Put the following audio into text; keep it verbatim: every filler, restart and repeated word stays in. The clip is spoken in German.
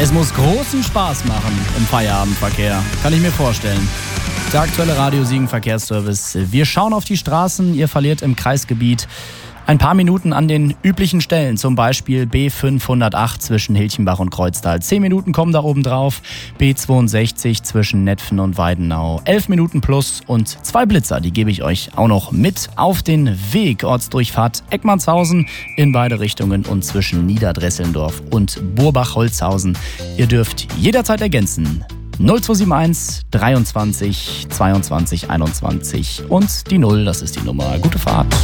Es muss großen Spaß machen im Feierabendverkehr, kann ich mir vorstellen. Der aktuelle Radio Siegen Verkehrsservice. Wir schauen auf die Straßen, ihr verliert im Kreisgebiet ein paar Minuten an den üblichen Stellen, zum Beispiel B fünfhundertacht zwischen Hilchenbach und Kreuztal. Zehn Minuten kommen da oben drauf, B zweiundsechzig zwischen Netphen und Weidenau. Elf Minuten plus und zwei Blitzer, die gebe ich euch auch noch mit auf den Weg. Ortsdurchfahrt Eckmannshausen in beide Richtungen und zwischen Niederdresselndorf und Burbach-Holzhausen. Ihr dürft jederzeit ergänzen. null zwei sieben eins dreiundzwanzig zweiundzwanzig einundzwanzig und die null, das ist die Nummer. Gute Fahrt.